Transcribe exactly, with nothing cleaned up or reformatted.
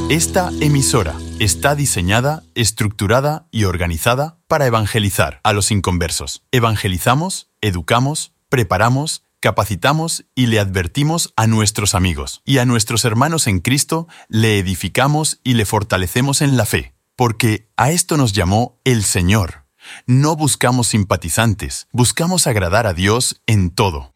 Esta emisora está diseñada, estructurada y organizada para evangelizar a los inconversos. Evangelizamos, educamos, preparamos, capacitamos y le advertimos a nuestros amigos. Y a nuestros hermanos en Cristo le edificamos y le fortalecemos en la fe. Porque a esto nos llamó el Señor. No buscamos simpatizantes, buscamos agradar a Dios en todo.